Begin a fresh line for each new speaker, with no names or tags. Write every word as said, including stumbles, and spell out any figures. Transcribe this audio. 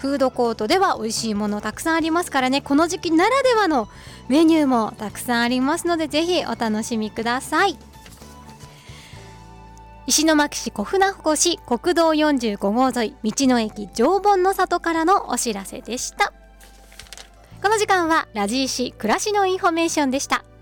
フードコートでは美味しいものたくさんありますからね、この時期ならではのメニューもたくさんありますので、ぜひお楽しみください。石巻市小船保市国道よんじゅうご号沿い道の駅常盆の里からのお知らせでした。この時間はラジイシ暮らしのインフォメーションでした。